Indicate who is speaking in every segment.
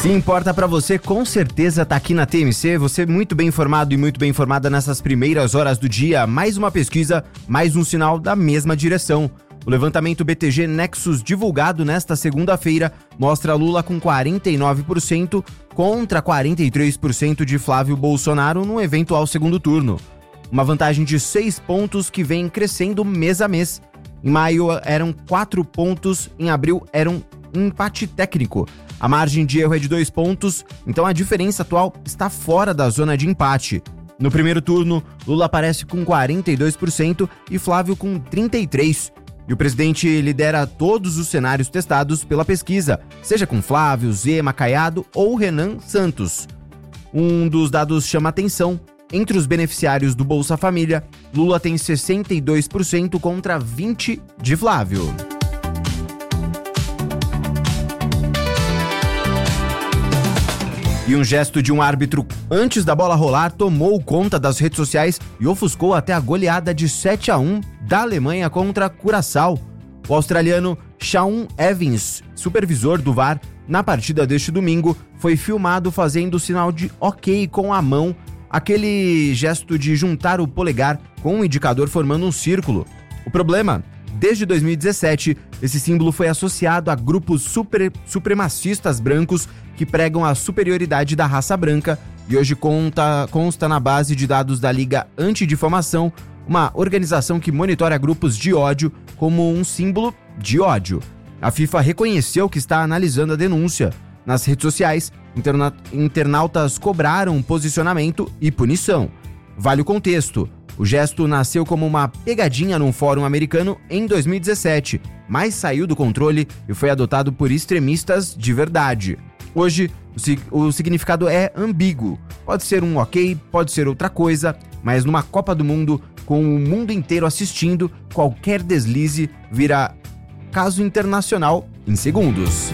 Speaker 1: Se importa pra você, com certeza tá aqui na TMC, você muito bem informado e muito bem informada nessas primeiras horas do dia. Mais uma pesquisa, mais um sinal da mesma direção. O levantamento BTG Nexus divulgado nesta segunda-feira mostra Lula com 49% contra 43% de Flávio Bolsonaro no eventual segundo turno. Uma vantagem de 6 pontos que vem crescendo mês a mês. Em maio eram 4 pontos, em abril era um empate técnico. A margem de erro é de 2 pontos, então a diferença atual está fora da zona de empate. No primeiro turno, Lula aparece com 42% e Flávio com 33%. E o presidente lidera todos os cenários testados pela pesquisa, seja com Flávio, Zema, Caiado ou Renan Santos. Um dos dados chama atenção. Entre os beneficiários do Bolsa Família, Lula tem 62% contra 20% de Flávio. E um gesto de um árbitro antes da bola rolar tomou conta das redes sociais e ofuscou até a goleada de 7-1 da Alemanha contra Curaçao. O australiano Shaun Evans, supervisor do VAR, na partida deste domingo, foi filmado fazendo o sinal de OK com a mão, aquele gesto de juntar o polegar com o indicador formando um círculo. O problema? Desde 2017, esse símbolo foi associado a grupos supremacistas brancos que pregam a superioridade da raça branca e hoje consta na base de dados da Liga Antidifamação, uma organização que monitora grupos de ódio como um símbolo de ódio. A FIFA reconheceu que está analisando a denúncia. Nas redes sociais, internautas cobraram posicionamento e punição. Vale o contexto. O gesto nasceu como uma pegadinha num fórum americano em 2017, mas saiu do controle e foi adotado por extremistas de verdade. Hoje, o significado é ambíguo. Pode ser um OK, pode ser outra coisa, mas numa Copa do Mundo, com o mundo inteiro assistindo, qualquer deslize vira caso internacional em segundos.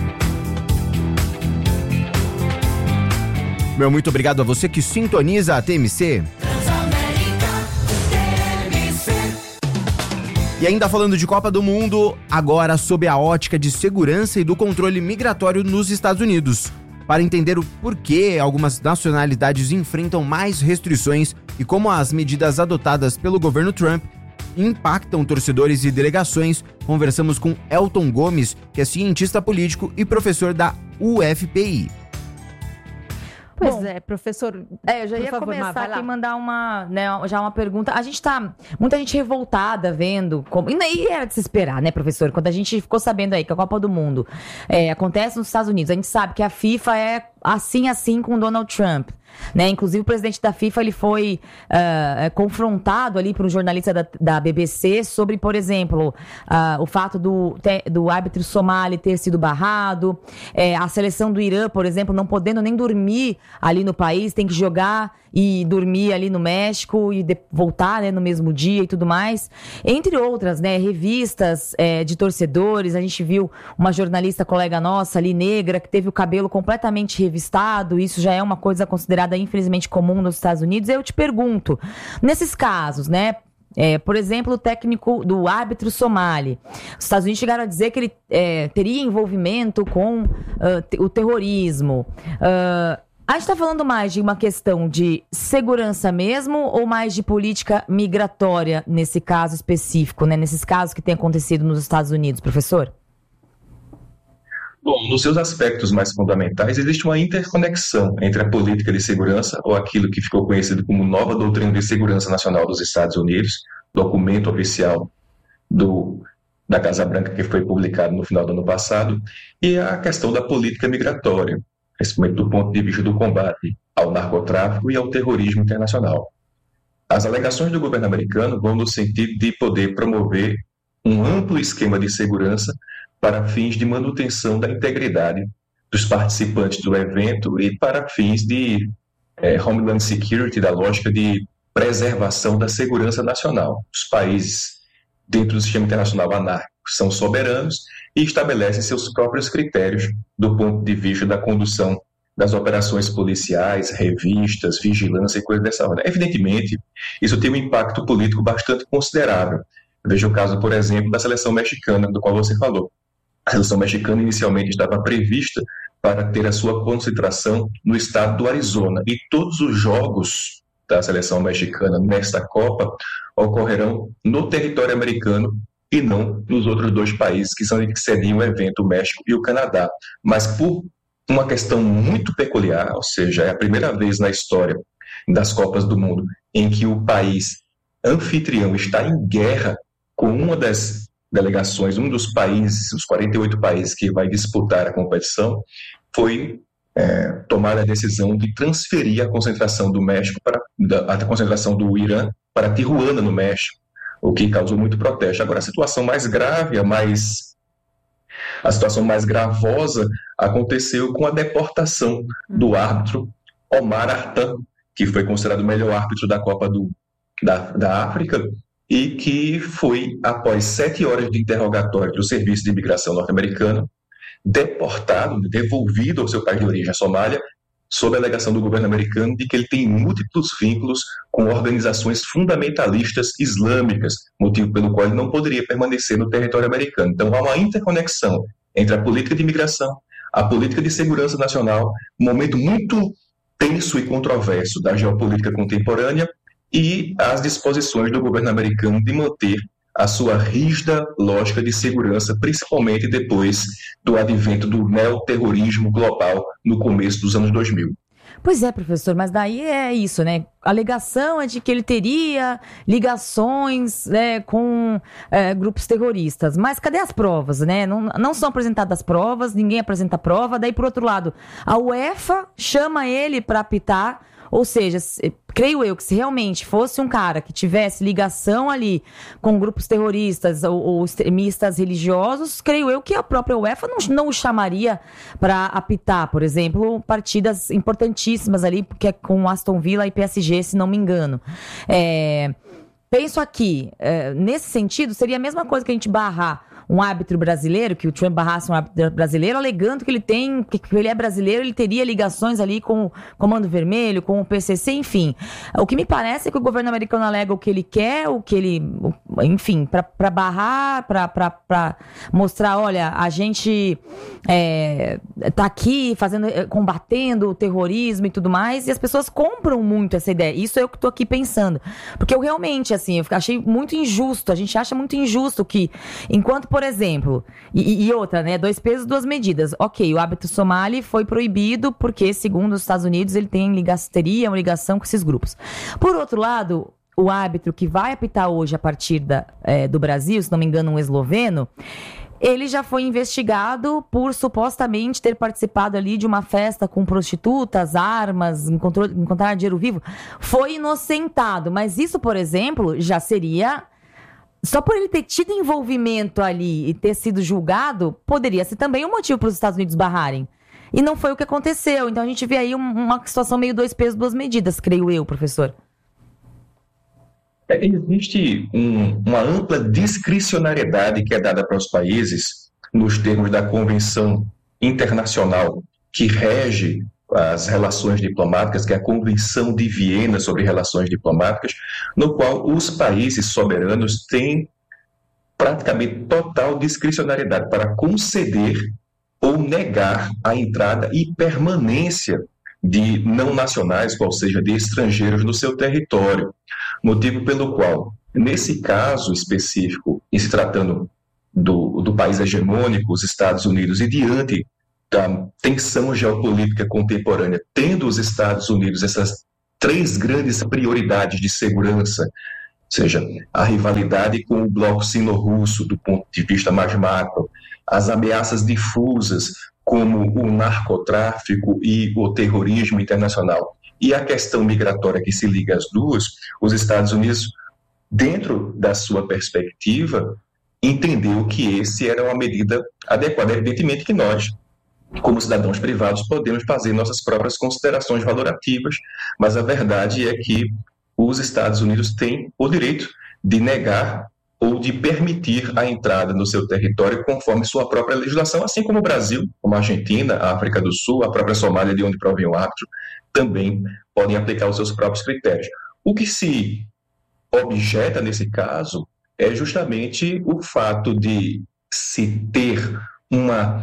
Speaker 1: Meu muito obrigado a você que sintoniza a TMC. E ainda falando de Copa do Mundo, agora sob a ótica de segurança e do controle migratório nos Estados Unidos. Para entender o porquê algumas nacionalidades enfrentam mais restrições e como as medidas adotadas pelo governo Trump impactam torcedores e delegações, conversamos com Elton Gomes, que é cientista político e professor da UFPI.
Speaker 2: Pois é, professor.
Speaker 3: Eu já ia começar aqui e mandar uma pergunta. A gente muita gente revoltada vendo como. E era de se esperar, né, professor? Quando a gente ficou sabendo aí que a Copa do Mundo acontece nos Estados Unidos, a gente sabe que a FIFA é assim com Donald Trump. Né? Inclusive o presidente da FIFA ele foi confrontado ali por um jornalista da BBC sobre, por exemplo, o fato do árbitro somali ter sido barrado, a seleção do Irã, por exemplo, não podendo nem dormir ali no país, tem que jogar e dormir ali no México e voltar, né, no mesmo dia e tudo mais, entre outras, né, revistas de torcedores. A gente viu uma jornalista colega nossa ali, negra, que teve o cabelo completamente revistado. Isso já é uma coisa considerada infelizmente comum nos Estados Unidos. Eu te pergunto, nesses casos, né, por exemplo, o técnico do árbitro somali, os Estados Unidos chegaram a dizer que ele teria envolvimento com o terrorismo. A gente está falando mais de uma questão de segurança mesmo ou mais de política migratória nesse caso específico, né? Nesses casos que têm acontecido nos Estados Unidos, professor?
Speaker 4: Bom, nos seus aspectos mais fundamentais, existe uma interconexão entre a política de segurança, ou aquilo que ficou conhecido como Nova Doutrina de Segurança Nacional dos Estados Unidos, documento oficial da Casa Branca que foi publicado no final do ano passado, e a questão da política migratória, principalmente do ponto de vista do combate ao narcotráfico e ao terrorismo internacional. As alegações do governo americano vão no sentido de poder promover um amplo esquema de segurança para fins de manutenção da integridade dos participantes do evento e para fins de Homeland Security, da lógica de preservação da segurança nacional. Os países dentro do sistema internacional anárquico são soberanos e estabelecem seus próprios critérios do ponto de vista da condução das operações policiais, revistas, vigilância e coisas dessa ordem. Evidentemente, isso tem um impacto político bastante considerável. Veja o caso, por exemplo, da seleção mexicana, do qual você falou. A seleção mexicana inicialmente estava prevista para ter a sua concentração no estado do Arizona. E todos os jogos da seleção mexicana nesta Copa ocorrerão no território americano e não nos outros 2 países que sediam o evento, o México e o Canadá. Mas por uma questão muito peculiar, ou seja, é a primeira vez na história das Copas do Mundo em que o país anfitrião está em guerra com uma das delegações, um dos países, os 48 países que vai disputar a competição, foi tomar a decisão de transferir a concentração do México a concentração do Irã para Tijuana, no México, o que causou muito protesto. Agora, a situação mais grave, a situação mais gravosa aconteceu com a deportação do árbitro Omar Artan, que foi considerado o melhor árbitro da Copa da África, e que foi, após 7 horas de interrogatório do Serviço de Imigração norte-americano, deportado, devolvido ao seu país de origem, a Somália, sob a alegação do governo americano de que ele tem múltiplos vínculos com organizações fundamentalistas islâmicas, motivo pelo qual ele não poderia permanecer no território americano. Então, há uma interconexão entre a política de imigração, a política de segurança nacional, um momento muito tenso e controverso da geopolítica contemporânea, e as disposições do governo americano de manter a sua rígida lógica de segurança, principalmente depois do advento do neoterrorismo global no começo dos anos 2000.
Speaker 3: Pois é, professor, mas daí é isso, né? A alegação é de que ele teria ligações com grupos terroristas. Mas cadê as provas, né? Não são apresentadas as provas, ninguém apresenta prova. Daí, por outro lado, a UEFA chama ele para apitar. Ou seja, creio eu que se realmente fosse um cara que tivesse ligação ali com grupos terroristas ou extremistas religiosos, creio eu que a própria UEFA não o chamaria para apitar, por exemplo, partidas importantíssimas ali, porque é com Aston Villa e PSG, se não me engano. Penso aqui, nesse sentido, seria a mesma coisa que a gente barrar um árbitro brasileiro, que o Trump barrasse um árbitro brasileiro, alegando que ele é brasileiro, ele teria ligações ali com o Comando Vermelho, com o PCC, enfim. O que me parece é que o governo americano alega o que ele quer, enfim, para barrar, para mostrar, olha, a gente tá aqui combatendo o terrorismo e tudo mais, e as pessoas compram muito essa ideia. Isso é o que eu tô aqui pensando. Porque eu realmente, assim, eu achei muito injusto, a gente acha muito injusto que, enquanto, por exemplo, e outra, né, 2 pesos, 2 medidas. Ok, o árbitro somali foi proibido porque, segundo os Estados Unidos, ele teria uma ligação com esses grupos. Por outro lado, o árbitro que vai apitar hoje a partir do Brasil, se não me engano, um esloveno, ele já foi investigado por supostamente ter participado ali de uma festa com prostitutas, armas, encontrar dinheiro vivo. Foi inocentado, mas isso, por exemplo, já seria... Só por ele ter tido envolvimento ali e ter sido julgado, poderia ser também um motivo para os Estados Unidos barrarem. E não foi o que aconteceu. Então a gente vê aí uma situação meio 2 pesos, 2 medidas, creio eu, professor.
Speaker 4: Existe uma ampla discricionariedade que é dada para os países nos termos da Convenção Internacional que rege as relações diplomáticas, que é a Convenção de Viena sobre Relações Diplomáticas, no qual os países soberanos têm praticamente total discricionariedade para conceder ou negar a entrada e permanência de não nacionais, ou seja, de estrangeiros no seu território. Motivo pelo qual, nesse caso específico, e se tratando do país hegemônico, os Estados Unidos, e diante da tensão geopolítica contemporânea, tendo os Estados Unidos essas 3 grandes prioridades de segurança, ou seja, a rivalidade com o bloco sino-russo do ponto de vista mais macro, as ameaças difusas como o narcotráfico e o terrorismo internacional, e a questão migratória que se liga às duas, os Estados Unidos, dentro da sua perspectiva, entendeu que esse era uma medida adequada. Evidentemente que nós, como cidadãos privados, podemos fazer nossas próprias considerações valorativas, mas a verdade é que os Estados Unidos têm o direito de negar ou de permitir a entrada no seu território conforme sua própria legislação, assim como o Brasil, como a Argentina, a África do Sul, a própria Somália, de onde provém o árbitro, também podem aplicar os seus próprios critérios. O que se objeta nesse caso é justamente o fato de se ter uma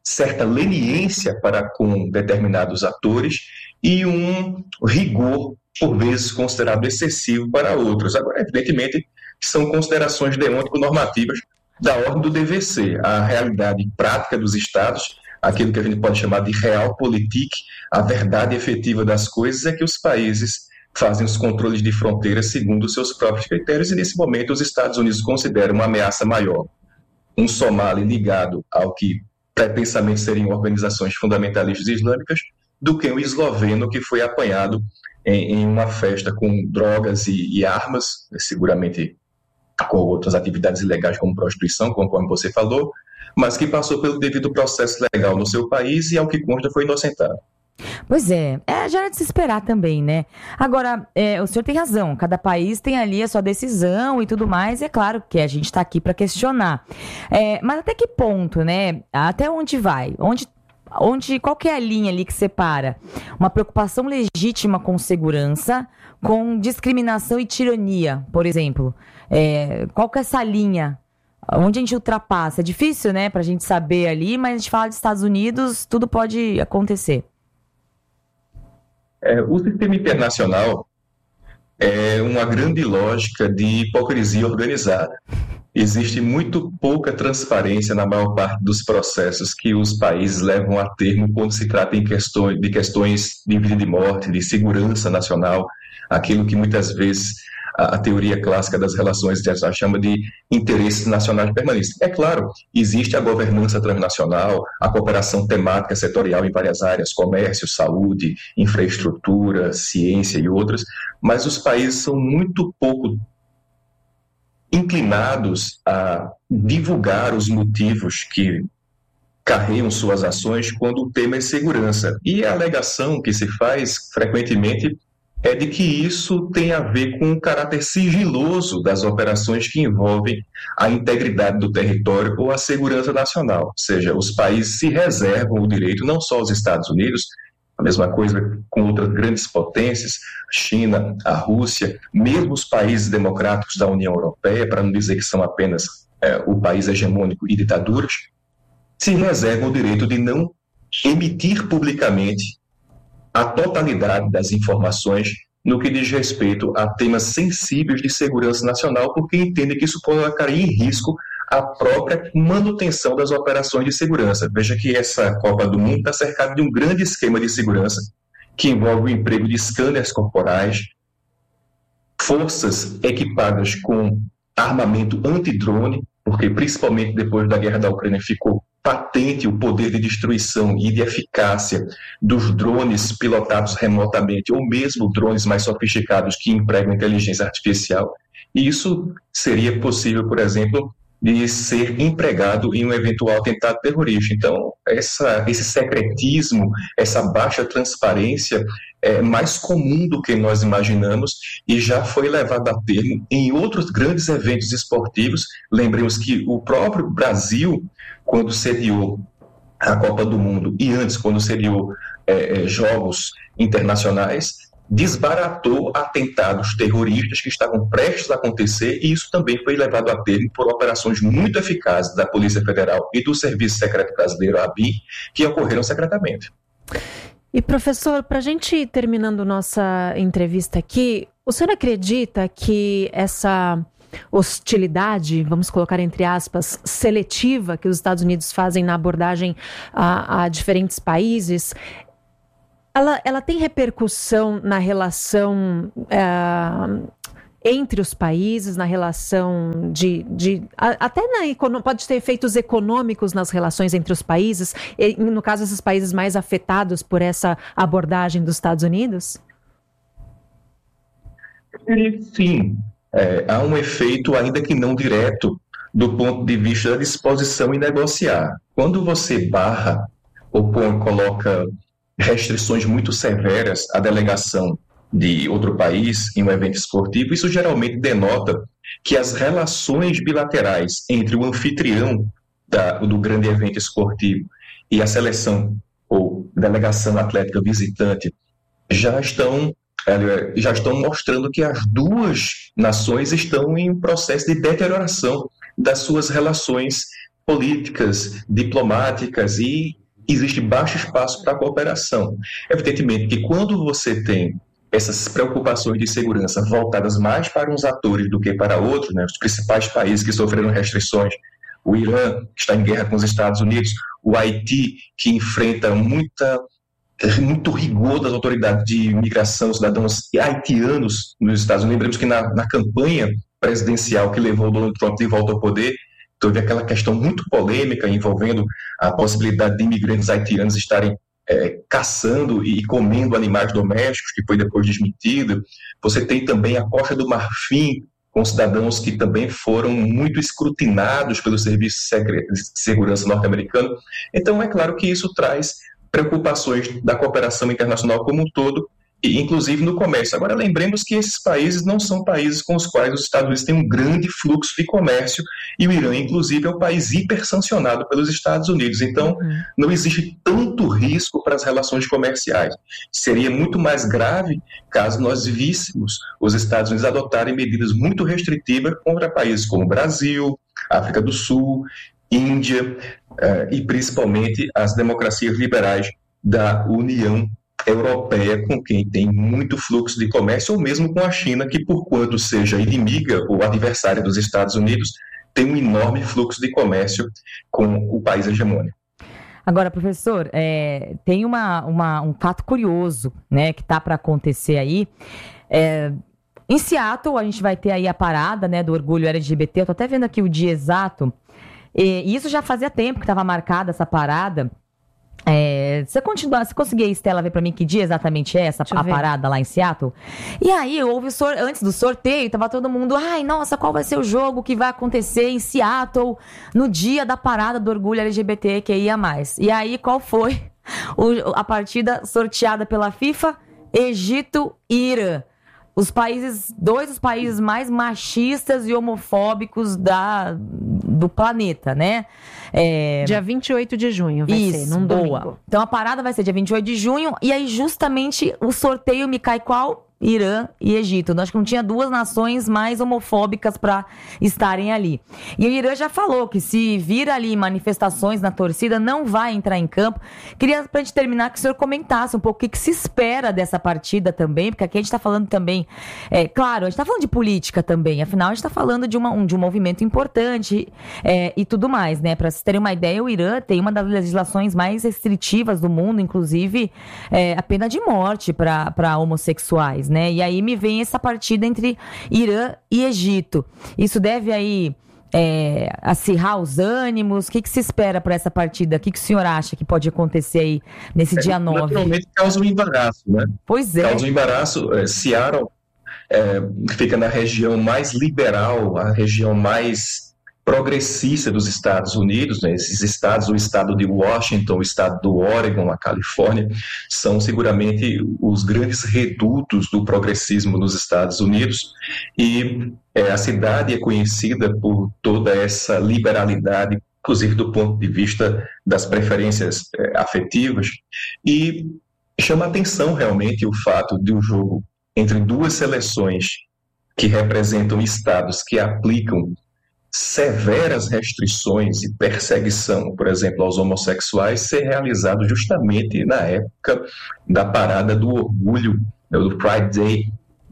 Speaker 4: certa leniência para com determinados atores e um rigor, por vezes, considerado excessivo para outros. Agora, evidentemente, são considerações deontico-normativas da ordem do dever ser. A realidade prática dos Estados, aquilo que a gente pode chamar de realpolitik, a verdade efetiva das coisas é que os países fazem os controles de fronteiras segundo os seus próprios critérios, e nesse momento os Estados Unidos consideram uma ameaça maior um somali ligado ao que pretensamente seriam organizações fundamentalistas islâmicas do que um esloveno que foi apanhado em uma festa com drogas e armas, seguramente com outras atividades ilegais como prostituição, conforme você falou, mas que passou pelo devido processo legal no seu país e, ao que consta, foi inocentado.
Speaker 3: Pois é, já era de se esperar também, né? Agora, o senhor tem razão, cada país tem ali a sua decisão e tudo mais, e é claro que a gente está aqui para questionar. Mas até que ponto, né? Até onde vai? Qual que é a linha ali que separa uma preocupação legítima com segurança, com discriminação e tirania, por exemplo? Qual que é essa linha? Onde a gente ultrapassa? É difícil, né, pra gente saber ali, mas a gente fala de Estados Unidos, tudo pode acontecer.
Speaker 4: O sistema internacional é uma grande lógica de hipocrisia organizada. Existe muito pouca transparência na maior parte dos processos que os países levam a termo quando se trata de questões de vida e morte, de segurança nacional, aquilo que muitas vezes a teoria clássica das relações internacionais chama de interesses nacionais permanentes. É claro, existe a governança transnacional, a cooperação temática setorial em várias áreas, comércio, saúde, infraestrutura, ciência e outras, mas os países são muito pouco inclinados a divulgar os motivos que carregam suas ações quando o tema é segurança. E a alegação que se faz frequentemente é de que isso tem a ver com o caráter sigiloso das operações que envolvem a integridade do território ou a segurança nacional. Ou seja, os países se reservam o direito, não só os Estados Unidos, a mesma coisa com outras grandes potências, a China, a Rússia, mesmo os países democráticos da União Europeia, para não dizer que são apenas o país hegemônico e ditaduras, se reservam o direito de não emitir publicamente a totalidade das informações no que diz respeito a temas sensíveis de segurança nacional, porque entendem que isso colocaria em risco a própria manutenção das operações de segurança. Veja que essa Copa do Mundo está cercada de um grande esquema de segurança que envolve o emprego de scanners corporais, forças equipadas com armamento antidrone, porque principalmente depois da guerra da Ucrânia ficou patente o poder de destruição e de eficácia dos drones pilotados remotamente, ou mesmo drones mais sofisticados que empregam inteligência artificial. E isso seria possível, por exemplo, de ser empregado em um eventual atentado terrorista. Então, esse secretismo, essa baixa transparência é mais comum do que nós imaginamos e já foi levado a termo em outros grandes eventos esportivos. Lembremos que o próprio Brasil, quando sediou a Copa do Mundo e antes, quando sediou jogos internacionais, desbaratou atentados terroristas que estavam prestes a acontecer, e isso também foi levado a termo por operações muito eficazes da Polícia Federal e do Serviço Secreto Brasileiro, a ABIN, que ocorreram secretamente.
Speaker 2: E, professor, para a gente ir terminando nossa entrevista aqui, o senhor acredita que essa hostilidade, vamos colocar entre aspas, seletiva que os Estados Unidos fazem na abordagem a diferentes países, ela tem repercussão na relação entre os países, na relação até pode ter efeitos econômicos nas relações entre os países, e, no caso, esses países mais afetados por essa abordagem dos Estados Unidos?
Speaker 4: Sim, há um efeito, ainda que não direto, do ponto de vista da disposição em negociar. Quando você barra ou coloca restrições muito severas à delegação de outro país em um evento esportivo, isso geralmente denota que as relações bilaterais entre o anfitrião do grande evento esportivo e a seleção ou delegação atlética visitante já estão mostrando que as duas nações estão em um processo de deterioração das suas relações políticas, diplomáticas, e existe baixo espaço para a cooperação. Evidentemente que quando você tem essas preocupações de segurança voltadas mais para uns atores do que para outros, né, os principais países que sofreram restrições, o Irã, que está em guerra com os Estados Unidos, o Haiti, que enfrenta muito rigor das autoridades de imigração, cidadãos haitianos nos Estados Unidos. Lembramos que na campanha presidencial que levou Donald Trump de volta ao poder, teve aquela questão muito polêmica envolvendo a possibilidade de imigrantes haitianos estarem caçando e comendo animais domésticos, que foi depois desmentido. Você tem também a Costa do Marfim, com cidadãos que também foram muito escrutinados pelo Serviço de Segurança norte-americano. Então, é claro que isso traz preocupações da cooperação internacional como um todo, e inclusive no comércio. Agora, lembremos que esses países não são países com os quais os Estados Unidos têm um grande fluxo de comércio, e o Irã, inclusive, é um país hipersancionado pelos Estados Unidos. Então, não existe tanto risco para as relações comerciais. Seria muito mais grave caso nós víssemos os Estados Unidos adotarem medidas muito restritivas contra países como Brasil, África do Sul, Índia, e principalmente as democracias liberais da União Europeia, com quem tem muito fluxo de comércio, ou mesmo com a China, que, por quanto seja inimiga ou adversária dos Estados Unidos, tem um enorme fluxo de comércio com o país hegemônico.
Speaker 3: Agora, professor, tem um fato curioso, né, que está para acontecer aí. Em Seattle, a gente vai ter aí a parada, né, do orgulho LGBT. Eu estou até vendo aqui o dia exato. E isso já fazia tempo que estava marcada essa parada. Você conseguia, Estela, ver pra mim que dia exatamente é essa parada lá em Seattle? E aí, antes do sorteio, tava todo mundo, ai, nossa, qual vai ser o jogo que vai acontecer em Seattle no dia da parada do orgulho LGBTQIA+. E aí, qual foi a partida sorteada pela FIFA? Egito e Irã. Dois dos países mais machistas e homofóbicos do planeta, né?
Speaker 2: Dia 28 de junho vai ser, num domingo.
Speaker 3: Então a parada vai ser dia 28 de junho, e aí justamente o sorteio me cai qual? Irã e Egito. Acho que não tinha duas nações mais homofóbicas para estarem ali. E o Irã já falou que se vir ali manifestações na torcida, não vai entrar em campo. Queria, pra gente terminar, que o senhor comentasse um pouco o que se espera dessa partida também, porque aqui a gente está falando também, claro, a gente está falando de política também, afinal a gente está falando de um movimento importante e tudo mais, né? Para vocês terem uma ideia, o Irã tem uma das legislações mais restritivas do mundo, inclusive a pena de morte para homossexuais, né? E aí me vem essa partida entre Irã e Egito. Isso deve aí acirrar os ânimos? O que se espera para essa partida? O que o senhor acha que pode acontecer aí nesse dia 9?
Speaker 4: Naturalmente causa um embaraço, né?
Speaker 3: Pois é.
Speaker 4: Causa um embaraço. Seattle fica na região mais liberal, a região mais progressista dos Estados Unidos, né? Esses estados, o estado de Washington, o estado do Oregon, a Califórnia, são seguramente os grandes redutos do progressismo nos Estados Unidos, e a cidade é conhecida por toda essa liberalidade, inclusive do ponto de vista das preferências afetivas, e chama atenção realmente o fato de um jogo entre duas seleções que representam estados que aplicam severas restrições e perseguição, por exemplo, aos homossexuais, ser realizado justamente na época da parada do orgulho, do Pride Day,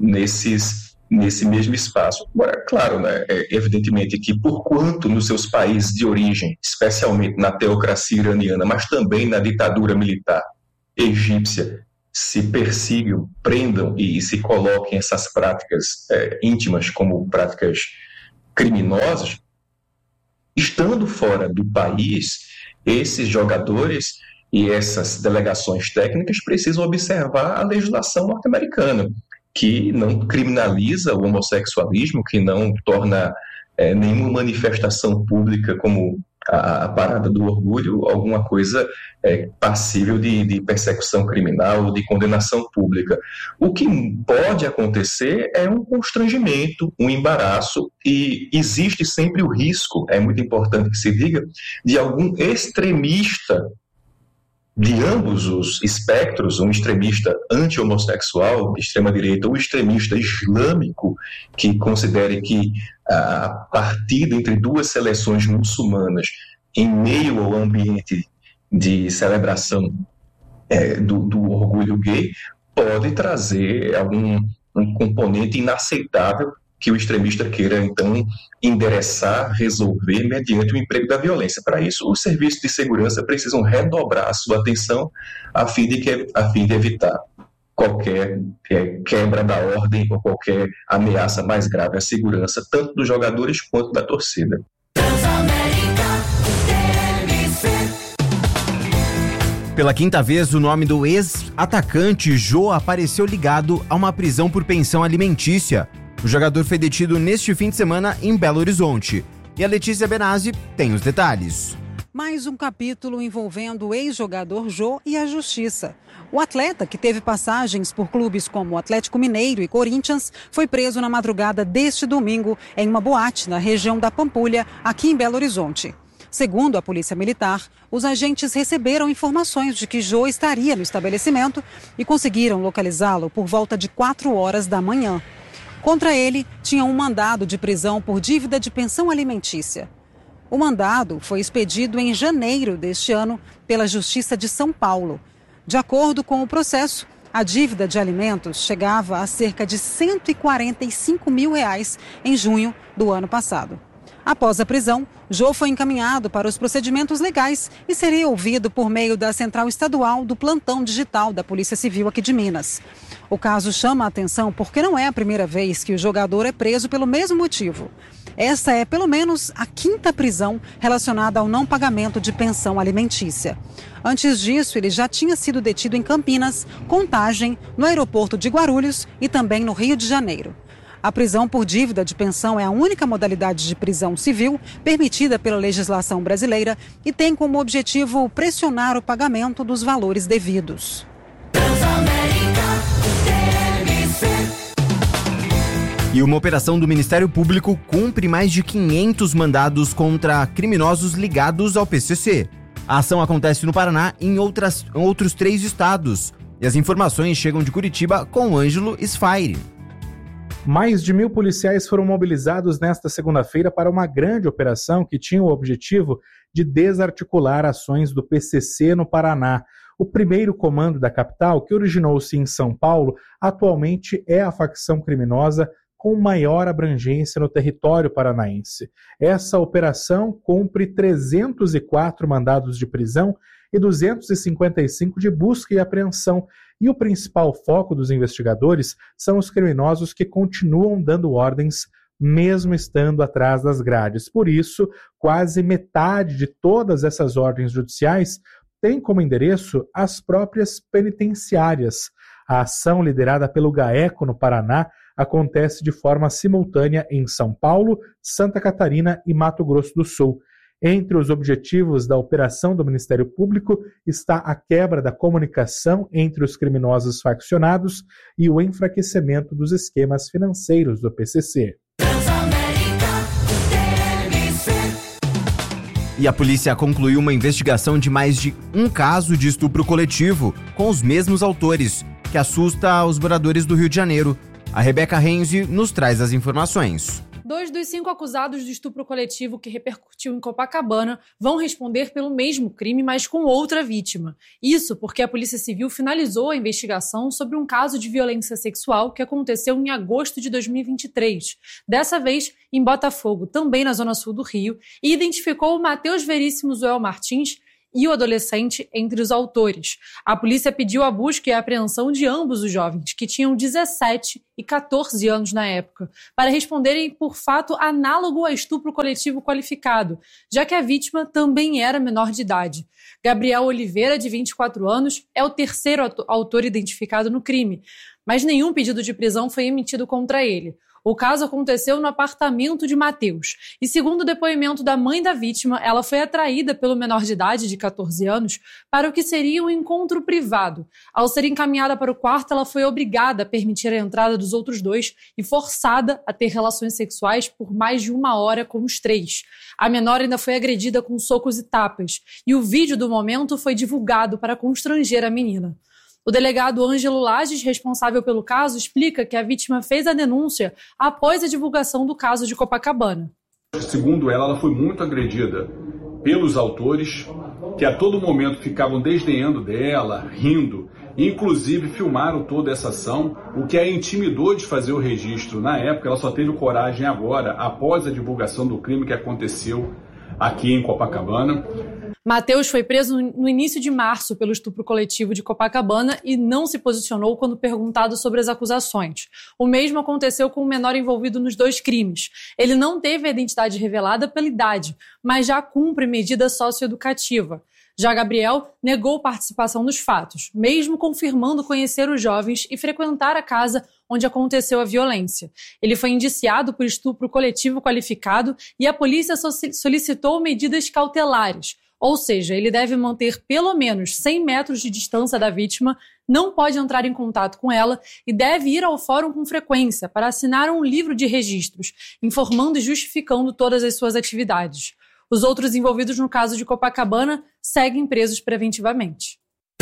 Speaker 4: nesse mesmo espaço. Agora, claro, né, evidentemente que por quanto nos seus países de origem, especialmente na teocracia iraniana, mas também na ditadura militar egípcia, se persigam, prendam e se coloquem essas práticas íntimas como práticas criminosas, estando fora do país, esses jogadores e essas delegações técnicas precisam observar a legislação norte-americana, que não criminaliza o homossexualismo, que não torna nenhuma manifestação pública como a parada do orgulho alguma coisa passível de persecução criminal ou de condenação pública. O que pode acontecer é um constrangimento, um embaraço, e existe sempre o risco, é muito importante que se diga, de algum extremista de ambos os espectros, um extremista anti-homossexual de extrema-direita ou extremista islâmico que considere que a partida entre duas seleções muçulmanas em meio ao ambiente de celebração do orgulho gay, pode trazer um componente inaceitável que o extremista queira, então, endereçar, resolver mediante o emprego da violência. Para isso, os serviços de segurança precisam redobrar a sua atenção a fim de evitar qualquer quebra da ordem ou qualquer ameaça mais grave à segurança, tanto dos jogadores quanto da torcida.
Speaker 1: Pela quinta vez, o nome do ex-atacante Jô apareceu ligado a uma prisão por pensão alimentícia. O jogador foi detido neste fim de semana em Belo Horizonte. E a Letícia Benazzi tem os detalhes.
Speaker 5: Mais um capítulo envolvendo o ex-jogador Jô e a justiça. O atleta, que teve passagens por clubes como o Atlético Mineiro e Corinthians, foi preso na madrugada deste domingo em uma boate na região da Pampulha, aqui em Belo Horizonte. Segundo a Polícia Militar, os agentes receberam informações de que Jô estaria no estabelecimento e conseguiram localizá-lo por volta de 4 horas da manhã. Contra ele, tinha um mandado de prisão por dívida de pensão alimentícia. O mandado foi expedido em janeiro deste ano pela Justiça de São Paulo. De acordo com o processo, a dívida de alimentos chegava a cerca de R$145 mil em junho do ano passado. Após a prisão, Jô foi encaminhado para os procedimentos legais e seria ouvido por meio da Central Estadual do Plantão Digital da Polícia Civil aqui de Minas. O caso chama a atenção porque não é a primeira vez que o jogador é preso pelo mesmo motivo. Essa é, pelo menos, a 5ª prisão relacionada ao não pagamento de pensão alimentícia. Antes disso, ele já tinha sido detido em Campinas, Contagem, no aeroporto de Guarulhos e também no Rio de Janeiro. A prisão por dívida de pensão é a única modalidade de prisão civil permitida pela legislação brasileira e tem como objetivo pressionar o pagamento dos valores devidos.
Speaker 1: E uma operação do Ministério Público cumpre mais de 500 mandados contra criminosos ligados ao PCC. A ação acontece no Paraná e em outros 3 estados. E as informações chegam de Curitiba com Ângelo Sfaire.
Speaker 6: Mais de 1.000 policiais foram mobilizados nesta segunda-feira para uma grande operação que tinha o objetivo de desarticular ações do PCC no Paraná. O primeiro comando da capital, que originou-se em São Paulo, atualmente é a facção criminosa com maior abrangência no território paranaense. Essa operação cumpre 304 mandados de prisão e 255 de busca e apreensão. E o principal foco dos investigadores são os criminosos que continuam dando ordens, mesmo estando atrás das grades. Por isso, quase metade de todas essas ordens judiciais tem como endereço as próprias penitenciárias. A ação liderada pelo GAECO no Paraná acontece de forma simultânea em São Paulo, Santa Catarina e Mato Grosso do Sul. Entre os objetivos da operação do Ministério Público está a quebra da comunicação entre os criminosos faccionados e o enfraquecimento dos esquemas financeiros do PCC.
Speaker 1: E a polícia concluiu uma investigação de mais de um caso de estupro coletivo com os mesmos autores, que assusta os moradores do Rio de Janeiro. A Rebeca Renzi nos traz as informações.
Speaker 7: 2 dos 5 acusados de estupro coletivo que repercutiu em Copacabana vão responder pelo mesmo crime, mas com outra vítima. Isso porque a Polícia Civil finalizou a investigação sobre um caso de violência sexual que aconteceu em agosto de 2023. Dessa vez, em Botafogo, também na zona sul do Rio, e identificou o Matheus Veríssimo Zoel Martins e o adolescente entre os autores. A polícia pediu a busca e a apreensão de ambos os jovens, que tinham 17 e 14 anos na época, para responderem por fato análogo a estupro coletivo qualificado, já que a vítima também era menor de idade. Gabriel Oliveira, de 24 anos, é o terceiro autor identificado no crime, mas nenhum pedido de prisão foi emitido contra ele. O caso aconteceu no apartamento de Matheus e, segundo o depoimento da mãe da vítima, ela foi atraída pelo menor de idade, de 14 anos, para o que seria um encontro privado. Ao ser encaminhada para o quarto, ela foi obrigada a permitir a entrada dos outros 2 e forçada a ter relações sexuais por mais de 1 hora com os 3. A menor ainda foi agredida com socos e tapas, e o vídeo do momento foi divulgado para constranger a menina. O delegado Ângelo Lages, responsável pelo caso, explica que a vítima fez a denúncia após a divulgação do caso de Copacabana.
Speaker 8: Segundo ela foi muito agredida pelos autores, que a todo momento ficavam desdenhando dela, rindo, inclusive filmaram toda essa ação, o que a intimidou de fazer o registro. Na época, ela só teve coragem agora, após a divulgação do crime que aconteceu aqui em Copacabana.
Speaker 7: Matheus foi preso no início de março pelo estupro coletivo de Copacabana e não se posicionou quando perguntado sobre as acusações. O mesmo aconteceu com o menor envolvido nos 2 crimes. Ele não teve a identidade revelada pela idade, mas já cumpre medida socioeducativa. Já Gabriel negou participação nos fatos, mesmo confirmando conhecer os jovens e frequentar a casa onde aconteceu a violência. Ele foi indiciado por estupro coletivo qualificado e a polícia solicitou medidas cautelares. Ou seja, ele deve manter pelo menos 100 metros de distância da vítima, não pode entrar em contato com ela e deve ir ao fórum com frequência para assinar um livro de registros, informando e justificando todas as suas atividades. Os outros envolvidos no caso de Copacabana seguem presos preventivamente.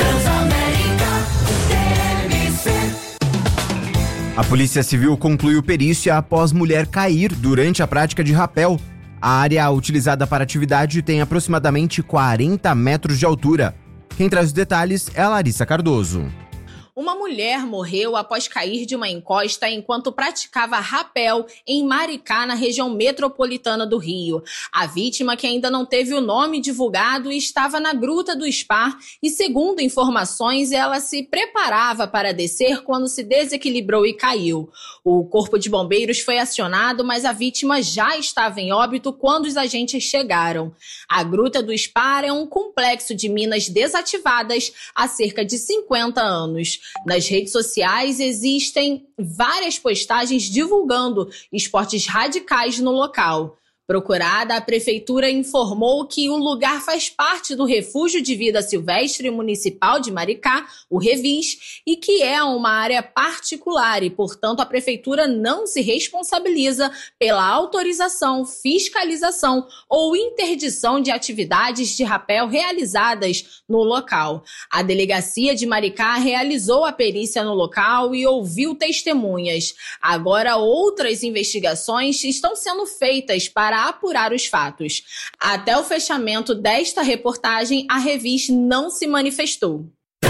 Speaker 1: A Polícia Civil concluiu perícia após mulher cair durante a prática de rapel. A área utilizada para a atividade tem aproximadamente 40 metros de altura. Quem traz os detalhes é a Larissa Cardoso.
Speaker 9: Uma mulher morreu após cair de uma encosta enquanto praticava rapel em Maricá, na região metropolitana do Rio. A vítima, que ainda não teve o nome divulgado, estava na Gruta do Spar e, segundo informações, ela se preparava para descer quando se desequilibrou e caiu. O corpo de bombeiros foi acionado, mas a vítima já estava em óbito quando os agentes chegaram. A Gruta do Spar é um complexo de minas desativadas há cerca de 50 anos. Nas redes sociais existem várias postagens divulgando esportes radicais no local. Procurada, a prefeitura informou que o lugar faz parte do Refúgio de Vida Silvestre Municipal de Maricá, o Revis, e que é uma área particular e, portanto, a prefeitura não se responsabiliza pela autorização, fiscalização ou interdição de atividades de rapel realizadas no local. A delegacia de Maricá realizou a perícia no local e ouviu testemunhas. Agora, outras investigações estão sendo feitas para apurar os fatos. Até o fechamento desta reportagem, a Revis não se manifestou.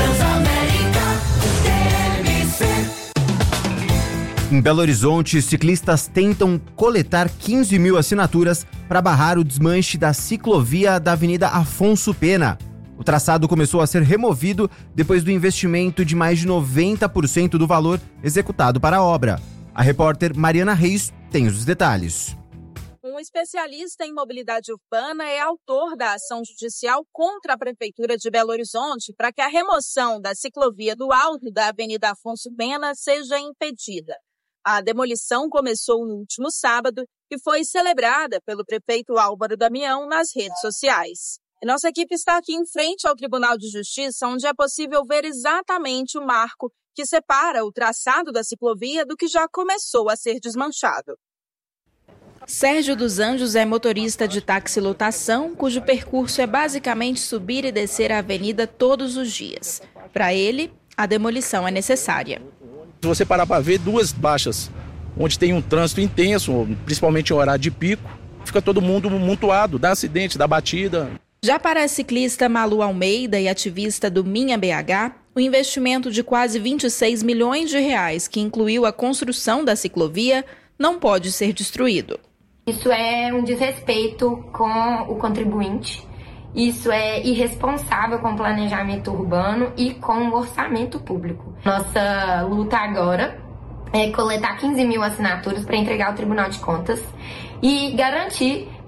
Speaker 1: Em Belo Horizonte, ciclistas tentam coletar 15 mil assinaturas para barrar o desmanche da ciclovia da Avenida Afonso Pena. O traçado começou a ser removido depois do investimento de mais de 90% do valor executado para a obra. A repórter Mariana Reis tem os detalhes.
Speaker 10: Um especialista em mobilidade urbana é autor da ação judicial contra a Prefeitura de Belo Horizonte para que a remoção da ciclovia do alto da Avenida Afonso Pena seja impedida. A demolição começou no último sábado e foi celebrada pelo prefeito Álvaro Damião nas redes sociais. Nossa equipe está aqui em frente ao Tribunal de Justiça, onde é possível ver exatamente o marco que separa o traçado da ciclovia do que já começou a ser desmanchado. Sérgio dos Anjos é motorista de táxi lotação, cujo percurso é basicamente subir e descer a avenida todos os dias. Para ele, a demolição é necessária.
Speaker 11: Se você parar para ver, 2 baixas, onde tem um trânsito intenso, principalmente em horário de pico, fica todo mundo amontoado, dá acidente, dá batida.
Speaker 10: Já para a ciclista Malu Almeida e ativista do Minha BH, o investimento de quase 26 milhões de reais, que incluiu a construção da ciclovia, não pode ser destruído.
Speaker 12: Isso é um desrespeito com o contribuinte, isso é irresponsável com o planejamento urbano e com o orçamento público. Nossa luta agora é coletar 15 mil assinaturas para entregar ao Tribunal de Contas e garantir